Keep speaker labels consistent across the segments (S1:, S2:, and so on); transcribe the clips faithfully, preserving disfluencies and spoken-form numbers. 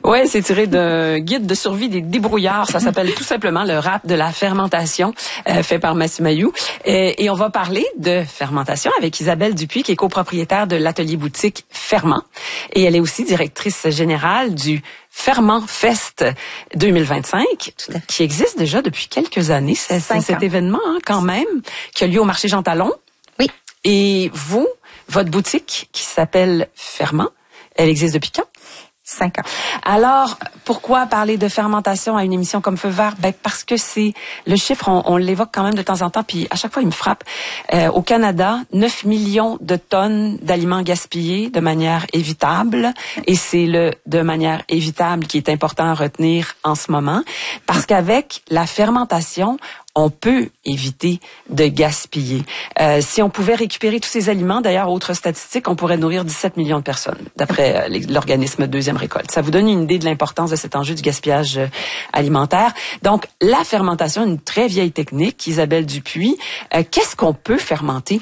S1: Oui, c'est tiré d'un guide de survie des débrouillards. Ça s'appelle tout simplement le rap de la fermentation, euh, fait par Mathieu Mayou. Et, et on va parler de fermentation avec Isabelle Dupuis, qui est copropriétaire de l'atelier boutique Ferment. Et elle est aussi directrice générale du Ferment Fest deux mille vingt-cinq, qui existe déjà depuis quelques années. C'est, c'est cet événement, hein, quand même, qui a lieu au marché Jean Talon.
S2: Oui.
S1: Et vous, votre boutique, qui s'appelle Ferment, elle existe depuis quand?
S2: Cinq ans.
S1: Alors, pourquoi parler de fermentation à une émission comme Feu vert? Ben, parce que c'est le chiffre, on, on l'évoque quand même de temps en temps, puis à chaque fois, il me frappe. Euh, au Canada, neuf millions de tonnes d'aliments gaspillés de manière évitable, et c'est le de manière évitable qui est important à retenir en ce moment, parce qu'avec la fermentation, on peut éviter de gaspiller. Euh, si on pouvait récupérer tous ces aliments, d'ailleurs, autre statistique, on pourrait nourrir dix-sept millions de personnes, d'après euh, l'organisme Deuxième Récolte. Ça vous donne une idée de l'importance de cet enjeu du gaspillage euh, alimentaire. Donc, la fermentation, une très vieille technique, Isabelle Dupuis. Euh, qu'est-ce qu'on peut fermenter?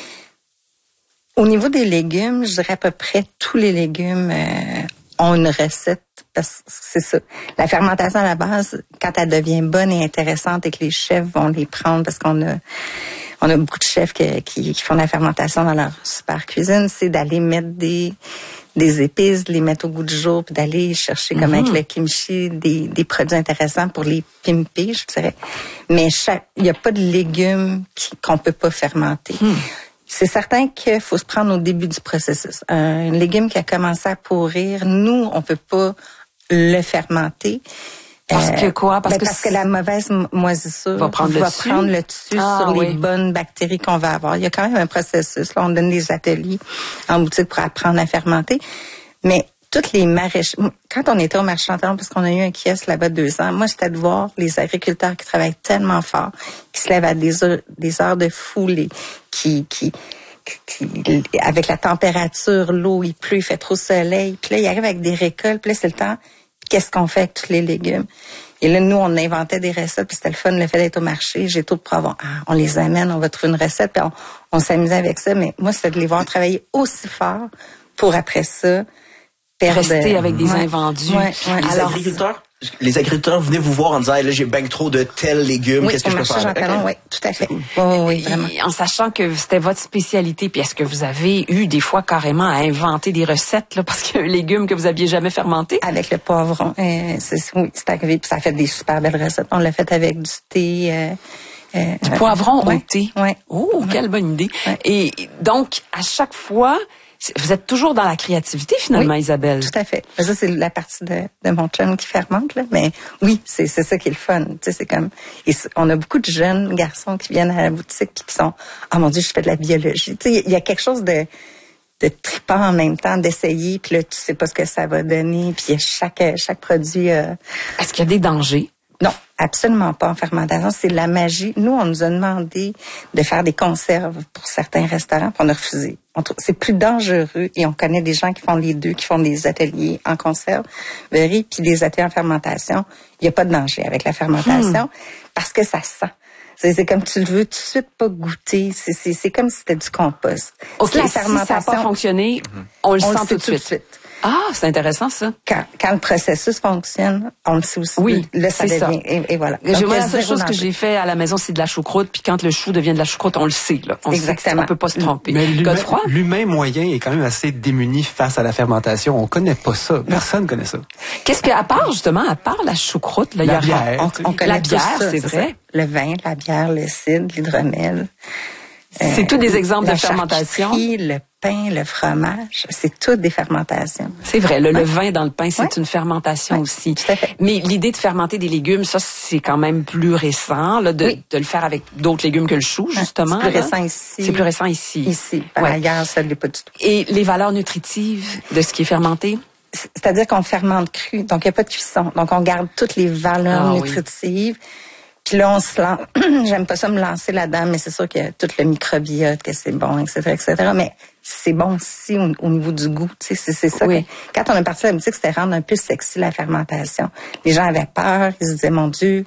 S2: Au niveau des légumes, je dirais à peu près tous les légumes euh, ont une recette. Parce que c'est ça. La fermentation à la base, quand elle devient bonne et intéressante et que les chefs vont les prendre, parce qu'on a on a beaucoup de chefs qui, qui, qui font la fermentation dans leur super cuisine, c'est d'aller mettre des des épices, de les mettre au goût du jour, puis d'aller chercher, comme mm-hmm. avec le kimchi, des, des produits intéressants pour les pimper, je dirais. Mais chaque, il n'y a pas de légumes qui, qu'on peut pas fermenter. Mm. C'est certain qu'il faut se prendre au début du processus. Un légume qui a commencé à pourrir, nous, on peut pas le fermenter.
S1: Parce euh, que quoi? Parce,
S2: ben
S1: que,
S2: parce que la mauvaise moisissure
S1: va prendre
S2: va
S1: le dessus,
S2: prendre le dessus
S1: ah,
S2: sur
S1: oui.
S2: les bonnes bactéries qu'on va avoir. Il y a quand même un processus. Là, on donne des ateliers en boutique pour apprendre à fermenter. Mais toutes les maraîchers, quand on était au marché Jean Talon, parce qu'on a eu un kiosque là-bas deux ans, moi, c'était de voir les agriculteurs qui travaillent tellement fort, qui se lèvent à des heures, des heures de foulée, qui, qui, qui, avec la température, l'eau, il pleut, il fait trop soleil, puis là, ils arrivent avec des récoltes, puis là, c'est le temps. Qu'est-ce qu'on fait avec tous les légumes? Et là, nous, on inventait des recettes, puis c'était le fun, le fait d'être au marché. J'ai tout de provence. Ah, on les amène, on va trouver une recette, puis on, on s'amusait avec ça. Mais moi, c'était de les voir travailler aussi fort pour, après ça, perdre...
S1: Rester avec des
S2: ouais,
S1: invendus.
S2: Ouais, ouais.
S3: Les
S1: Alors,
S3: agriculteurs, les agriculteurs venaient vous voir en disant, hey, là, j'ai ben trop de tels légumes,
S2: oui,
S3: qu'est-ce que je peux faire?
S2: Jean Talon,
S3: okay.
S2: Oui, tout à fait. Cool. Oui, oui, vraiment.
S1: En sachant que c'était votre spécialité, puis est-ce que vous avez eu des fois carrément à inventer des recettes, là, parce qu'il y a un légume que vous aviez jamais fermenté?
S2: Avec le poivron, euh, c'est, oui, c'est arrivé, puis ça a fait des super belles recettes. On l'a fait avec du thé... Euh,
S1: Euh, du poivron
S2: ouais,
S1: au thé.
S2: Ouais.
S1: Oh,
S2: ouais.
S1: quelle bonne idée.
S2: Ouais.
S1: Et donc, à chaque fois, vous êtes toujours dans la créativité, finalement,
S2: oui,
S1: Isabelle.
S2: Tout à fait. Ça, c'est la partie de, de mon chum qui fermente, là. Mais oui, c'est, c'est ça qui est le fun. Tu sais, c'est comme, et on a beaucoup de jeunes garçons qui viennent à la boutique et qui sont, oh mon Dieu, je fais de la biologie. Tu sais, il y a quelque chose de, de trippant en même temps, d'essayer, puis là, tu sais pas ce que ça va donner, puis chaque, chaque produit, euh...
S1: Est-ce qu'il y a des dangers?
S2: Non, absolument pas en fermentation. C'est de la magie. Nous, on nous a demandé de faire des conserves pour certains restaurants, puis on a refusé. On trouve, c'est plus dangereux et on connaît des gens qui font les deux, qui font des ateliers en conserverie puis des ateliers en fermentation. Il n'y a pas de danger avec la fermentation hmm. parce que ça sent. C'est, c'est comme tu le veux tout de suite pas goûter. C'est, c'est, c'est comme si c'était du compost.
S1: OK, si, la fermentation, si ça n'a pas fonctionné, on le
S2: on
S1: sent
S2: le
S1: tout de suite.
S2: suite.
S1: Ah, c'est intéressant, ça.
S2: Quand, quand le processus fonctionne, on le sait aussi.
S1: Oui,
S2: là, ça
S1: c'est
S2: devient,
S1: ça.
S2: Et, et voilà.
S1: Donc, moi, la seule chose danger. que j'ai fait à la maison, c'est de la choucroute. Puis quand le chou devient de la choucroute, on le sait. Là. On
S2: Exactement.
S1: Sait on peut pas se tromper.
S4: Mais l'humain, l'humain moyen est quand même assez démuni face à la fermentation. On connaît pas ça. Personne connaît ça.
S1: Qu'est-ce que, à part justement, à part la choucroute, là,
S4: la
S1: il y a
S4: bière,
S2: on, on connaît
S1: la bière,
S2: ça,
S1: c'est,
S2: c'est
S1: vrai.
S2: Ça. Le vin, la bière, le cidre, l'hydromel.
S1: C'est euh, tous des exemples
S2: de
S1: fermentation.
S2: Le pain, le fromage, c'est toutes des fermentations.
S1: C'est vrai, le,
S2: ouais.
S1: le vin dans le pain, c'est
S2: ouais.
S1: une fermentation
S2: ouais.
S1: aussi.
S2: Tout à fait.
S1: Mais l'idée de fermenter des légumes, ça, c'est quand même plus récent, là, de,
S2: oui.
S1: de le faire avec d'autres légumes que le chou, justement.
S2: C'est plus
S1: là.
S2: récent ici.
S1: C'est plus récent ici.
S2: Ici. Par ouais. ailleurs, ça ne l'est pas du tout.
S1: Et les valeurs nutritives de ce qui est fermenté?
S2: C'est-à-dire qu'on fermente cru, donc il n'y a pas de cuisson. Donc, on garde toutes les valeurs ah, nutritives. Oui. Puis là, on se lance. J'aime pas ça me lancer là-dedans, mais c'est sûr qu'il y a tout le microbiote, que c'est bon, et cetera, et cetera. Mais c'est bon aussi au, au niveau du goût. Tu sais, c'est, c'est ça.
S1: Oui.
S2: Que, quand on est parti à la boutique, c'était rendre un peu sexy la fermentation. Les gens avaient peur, ils se disaient, mon Dieu.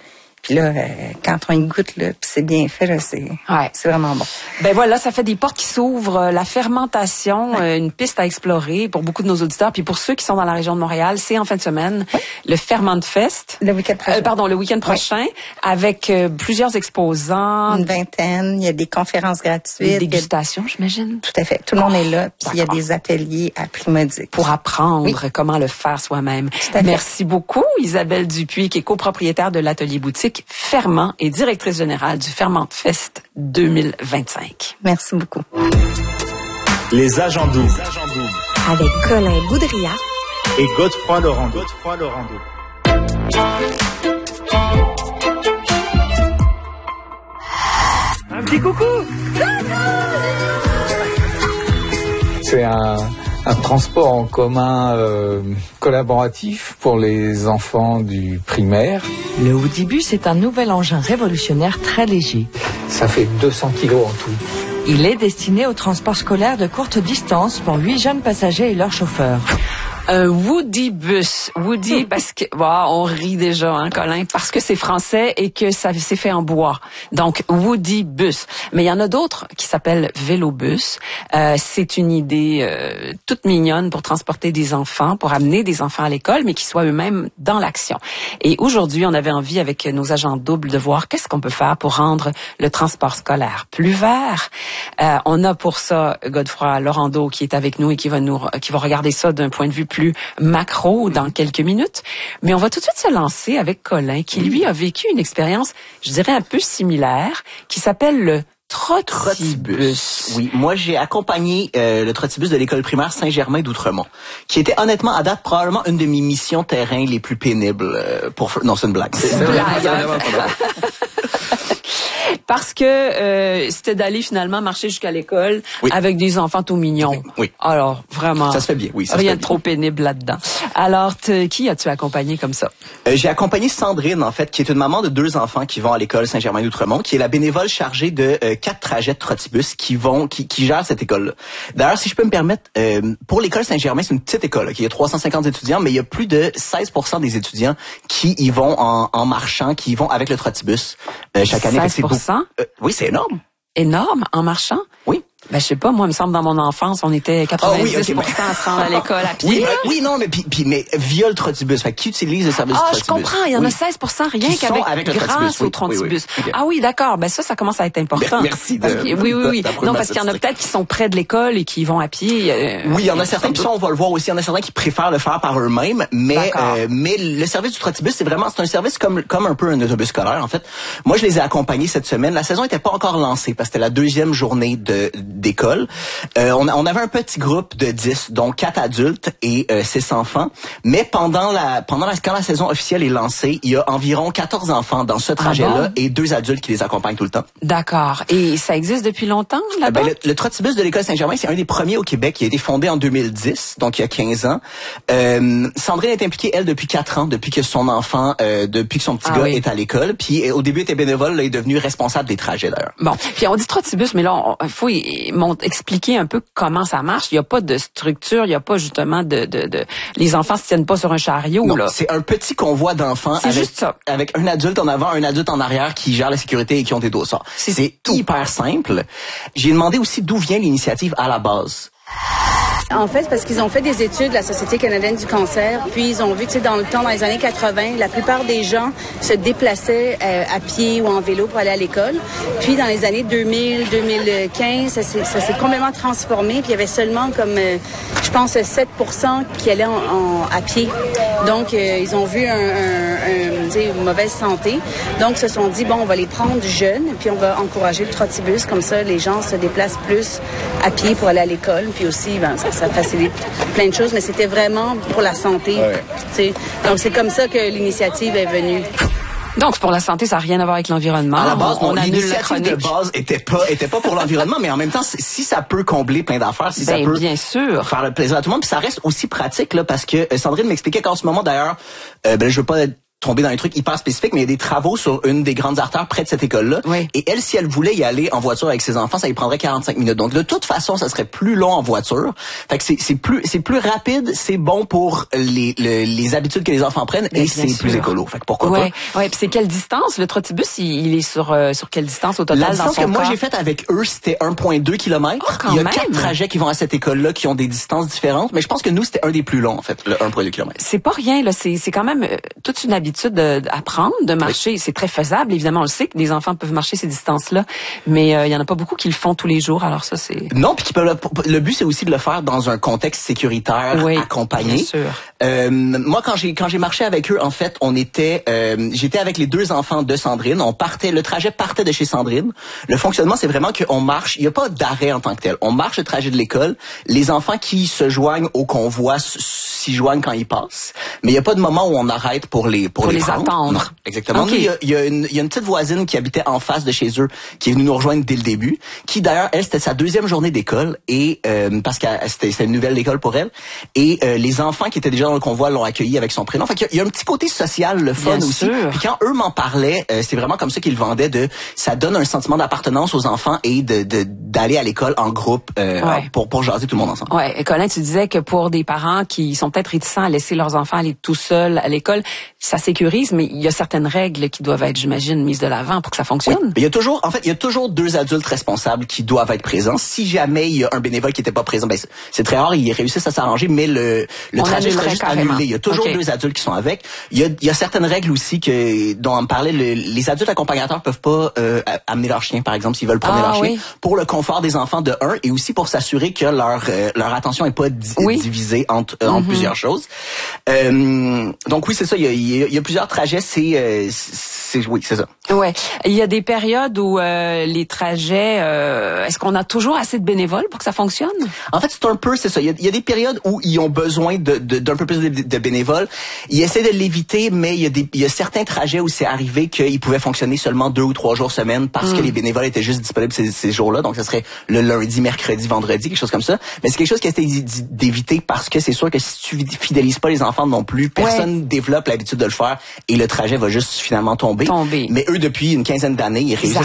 S2: Puis là, euh, quand on y goûte, là, puis c'est bien fait, là, c'est,
S1: ouais.
S2: c'est vraiment bon.
S1: Ben voilà, ça fait des portes qui s'ouvrent. La fermentation, ouais. euh, une piste à explorer pour beaucoup de nos auditeurs. Puis pour ceux qui sont dans la région de Montréal, c'est en fin de semaine, ouais. le Ferment Fest.
S2: Le week-end prochain.
S1: Euh, pardon, le week-end prochain, ouais. avec euh, plusieurs exposants.
S2: Une vingtaine. Il y a des conférences gratuites.
S1: Des dégustations, a... j'imagine.
S2: Tout à fait. Tout le monde oh, est là. Puis il y a des ateliers à prix modique.
S1: Pour apprendre oui. comment le faire soi-même. Merci beaucoup, Isabelle Dupuis, qui est copropriétaire de l'atelier boutique Ferment et directrice générale du Ferment Fest deux mille vingt-cinq.
S2: Merci beaucoup.
S5: Les agents doubles.
S6: Avec Colin Boudria
S5: et Godefroy Laurando. Godefroy Laurando.
S7: Un petit coucou.
S8: C'est un, un transport en commun euh, collaboratif pour les enfants du primaire.
S9: Le Woodybus est un nouvel engin révolutionnaire très léger.
S8: Ça fait deux cents kilos en tout.
S9: Il est destiné au transport scolaire de courte distance pour huit jeunes passagers et leurs chauffeurs.
S1: Un Woodybus. Woody, parce que, wow, on rit déjà, hein, Colin, parce que c'est français et que ça s'est fait en bois. Donc, Woodybus. Mais il y en a d'autres qui s'appellent Vélobus. Euh, c'est une idée euh, toute mignonne pour transporter des enfants, pour amener des enfants à l'école, mais qui soient eux-mêmes dans l'action. Et aujourd'hui, on avait envie, avec nos agents doubles, de voir qu'est-ce qu'on peut faire pour rendre le transport scolaire plus vert. Euh, on a pour ça Godefroy Laurando qui est avec nous et qui va nous, qui va regarder ça d'un point de vue plus macro dans quelques minutes. Mais on va tout de suite se lancer avec Colin, qui lui a vécu une expérience, je dirais, un peu similaire, qui s'appelle le Trottibus.
S3: Oui, moi j'ai accompagné euh, le Trottibus de l'école primaire Saint-Germain d'Outremont, qui était honnêtement à date probablement une de mes missions terrain les plus pénibles euh, pour... Non, c'est une blague. C'est, c'est vraiment, c'est vraiment pas drôle.
S1: Parce que euh, c'était d'aller finalement marcher jusqu'à l'école oui. avec des enfants tout mignons.
S3: Oui.
S1: Alors, vraiment.
S3: Ça se fait bien, oui. Ça
S1: rien
S3: se fait
S1: de trop pénible là-dedans. Alors, qui as-tu accompagné comme ça?
S3: Euh, j'ai accompagné Sandrine, en fait, qui est une maman de deux enfants qui vont à l'école Saint-Germain d'Outremont, qui est la bénévole chargée de euh, quatre trajets de Trottibus qui vont, qui, qui gère cette école-là. D'ailleurs, si je peux me permettre, euh, pour l'école Saint-Germain, c'est une petite école, qui a trois cent cinquante étudiants, mais il y a plus de seize pour cent des étudiants qui y vont en, en marchant, qui y vont avec le Trottibus euh, chaque année.
S1: seize pour cent?
S3: Euh, oui, c'est énorme.
S1: Énorme, en marchant?
S3: Oui.
S1: Ben, je sais pas, moi, il me semble, dans mon enfance, on était quatre-vingt-dix pour cent oh, oui, okay, mais... à se rendre à l'école à pied.
S3: Oui, ben, oui, non, mais, puis, puis, mais via le Trottibus. Fait qui utilise le service
S1: ah,
S3: du Trottibus?
S1: Ah, je comprends. Il y en
S3: oui.
S1: a seize pour cent rien
S3: qui
S1: qu'avec
S3: avec le
S1: grâce
S3: oui,
S1: au Trottibus.
S3: Oui, oui. Okay.
S1: Ah oui, d'accord. Ben, ça, ça commence à être important.
S3: Merci de,
S1: parce que, oui, oui, oui. Non, parce qu'il y en a peut-être qui sont près de l'école et qui vont à pied. Euh,
S3: oui, il y en a certains, puis ça, on va le voir aussi. Il y en a certains qui préfèrent le faire par eux-mêmes. Mais, euh, mais le service du Trottibus, c'est vraiment, c'est un service comme, comme un peu un autobus scolaire, en fait. Moi, je les ai accompagnés cette semaine. La saison n'était pas encore lancée parce que c'était la deuxième journée de, d'école. Euh, on, on avait un petit groupe de dix, dont quatre adultes et euh, six enfants. Mais pendant la, pendant la, quand la saison officielle est lancée, il y a environ quatorze enfants dans ce trajet-là ah bon? et deux adultes qui les accompagnent tout le temps.
S1: D'accord. Et ça existe depuis longtemps, là-bas?
S3: Euh, ben, le, le Trottibus de l'école Saint-Germain, c'est un des premiers au Québec qui a été fondé en deux mille dix, donc il y a quinze ans. Euh, Sandrine est impliquée, elle, depuis quatre ans, depuis que son enfant, euh, depuis que son petit ah, gars oui. est à l'école. Puis au début, elle était bénévole, là, elle est devenue responsable des trajets, d'ailleurs.
S1: Bon. Puis on dit Trottibus, mais là, il faut y, expliquer un peu comment ça marche. Il n'y a pas de structure, il n'y a pas justement de, de, de... Les enfants se tiennent pas sur un chariot,
S3: non,
S1: là.
S3: C'est un petit convoi d'enfants
S1: c'est
S3: avec,
S1: juste ça.
S3: avec un adulte en avant, un adulte en arrière qui gère la sécurité et qui ont des dossards. C'est, c'est hyper simple. J'ai demandé aussi d'où vient l'initiative à la base.
S10: En fait, parce qu'ils ont fait des études, la Société canadienne du cancer, puis ils ont vu que, tu sais, dans le temps, dans les années quatre-vingt, la plupart des gens se déplaçaient euh, à pied ou en vélo pour aller à l'école. Puis dans les années deux mille, deux mille quinze, ça s'est, ça s'est complètement transformé, puis il y avait seulement comme, euh, je pense, sept pour cent qui allaient en, en, à pied. Donc, euh, ils ont vu un, un, un, tu sais, une mauvaise santé. Donc, ils se sont dit, bon, on va les prendre jeunes, puis on va encourager le Trottibus. Comme ça, les gens se déplacent plus à pied pour aller à l'école. Puis aussi, ben, ça, ça facilite plein de choses, mais c'était vraiment pour la santé. Ouais. Tu sais. Donc, c'est comme ça que l'initiative est venue.
S1: Donc, pour la santé, ça n'a rien à voir avec l'environnement.
S3: À la base,
S1: on, on
S3: l'initiative de base était pas, était pas pour l'environnement, mais en même temps, si ça peut combler plein d'affaires, si
S1: ben,
S3: ça peut
S1: bien sûr.
S3: faire le plaisir à tout le monde, puis ça reste aussi pratique, là, parce que Sandrine m'expliquait qu'en ce moment, d'ailleurs, euh, ben, je veux pas être tomber dans un truc hyper spécifique, mais il y a des travaux sur une des grandes artères près de cette école-là.
S1: Oui.
S3: Et elle, si elle voulait y aller en voiture avec ses enfants, ça lui prendrait quarante-cinq minutes. Donc, de toute façon, ça serait plus long en voiture. Fait que c'est, c'est plus, c'est plus rapide, c'est bon pour les, les, les habitudes que les enfants prennent et c'est sûr. Plus écolo. Fait que pourquoi
S1: ouais.
S3: pas?
S1: Ouais. Puis c'est quelle distance? Le trotibus, il, il est sur, euh, sur quelle distance au total?
S3: La distance
S1: dans son
S3: que moi
S1: corps?
S3: j'ai faite avec eux, c'était un virgule deux kilomètres.
S1: Oh,
S3: il y a
S1: même.
S3: quatre trajets qui vont à cette école-là qui ont des distances différentes, mais je pense que nous, c'était un des plus longs, en fait, le un virgule deux kilomètres.
S1: C'est pas rien, là. C'est, c'est quand même euh, toute une habitude de, à prendre, de marcher. Oui. C'est très faisable. Évidemment, on le sait que les enfants peuvent marcher ces distances-là, mais euh, il y en a pas beaucoup qui le font tous les jours. Alors ça, c'est...
S3: Non, puis qui peuvent, le but, c'est aussi de le faire dans un contexte sécuritaire,
S1: oui,
S3: accompagné.
S1: Bien sûr.
S3: Euh, moi, quand j'ai quand j'ai marché avec eux, en fait, on était, euh, j'étais avec les deux enfants de Sandrine. On partait, le trajet partait de chez Sandrine. Le fonctionnement, c'est vraiment qu'on marche. Il n'y a pas d'arrêt en tant que tel. On marche le trajet de l'école. Les enfants qui se joignent au convoi s'y joignent quand ils passent. Mais il n'y a pas de moment où on arrête pour les pour,
S1: pour
S3: les,
S1: les
S3: prendre.
S1: attendre.
S3: Non, exactement.
S1: Okay.
S3: Nous, il y a, il y a une il y a une petite voisine qui habitait en face de chez eux, qui est venue nous rejoindre dès le début. Qui d'ailleurs, elle, c'était sa deuxième journée d'école et euh, parce que c'était, c'était une nouvelle école pour elle. Et euh, les enfants qui étaient déjà dans le convoi l'ont accueilli avec son prénom. Fait qu'il y a, il y a un petit côté social, le fun
S1: Bien
S3: aussi.
S1: sûr.
S3: Puis quand eux m'en parlaient, euh, c'est vraiment comme ça qu'ils le vendaient. De ça donne un sentiment d'appartenance aux enfants et de, de d'aller à l'école en groupe euh,
S1: ouais.
S3: pour pour jaser tout le monde ensemble.
S1: Ouais. Et Colin, tu disais que pour des parents qui sont peut-être réticents à laisser leurs enfants aller tout seuls à l'école, ça sécurise, mais il y a certaines règles qui doivent être, j'imagine, mises de l'avant pour que ça fonctionne.
S3: Oui. Il y a toujours, en fait, il y a toujours deux adultes responsables qui doivent être présents. Si jamais il y a un bénévole qui n'était pas présent, ben c'est très rare, ils réussissent à s'arranger, mais le le
S1: on
S3: trajet serait juste
S1: carrément.
S3: annulé. Il y a toujours okay. deux adultes qui sont avec. Il y a, il y a certaines règles aussi que dont on me parlait. Le, les adultes accompagnateurs peuvent pas euh, amener leur chien, par exemple, s'ils veulent promener
S1: ah,
S3: leur
S1: oui.
S3: chien, pour le confort des enfants de un et aussi pour s'assurer que leur euh, leur attention est pas di- oui. divisée entre euh, mm-hmm. en plusieurs choses. Euh, donc oui, c'est ça. Il y a, il y a, il y a plusieurs trajets. C'est, euh, c'est oui, c'est ça.
S1: Ouais. Il y a des périodes où euh, les trajets. Euh, est-ce qu'on a toujours assez de bénévoles pour que ça fonctionne?
S3: En fait, c'est un peu, c'est ça. Il y a, il y a des périodes où ils ont besoin de, de, d'un peu plus de, de bénévoles. Ils essaient de l'éviter, mais il y a des, il y a certains trajets où c'est arrivé qu'ils pouvaient fonctionner seulement deux ou trois jours semaine parce mm. que les bénévoles étaient juste disponibles ces, ces jours-là. Donc, ça serait le lundi, mercredi, vendredi, quelque chose comme ça. Mais c'est quelque chose qui essaie d'éviter parce que c'est sûr que si tu fidélises pas les enfants non plus, personne ouais. développe l'habitude de le faire et le trajet va juste finalement tomber.
S1: tomber.
S3: Mais eux, depuis une quinzaine d'années, ils réussissent